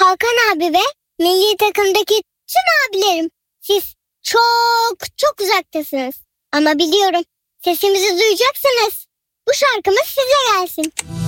Hakan abi ve milli takımdaki tüm abilerim. Siz çok çok uzaktasınız. Ama biliyorum sesimizi duyacaksınız. Bu şarkımız size gelsin.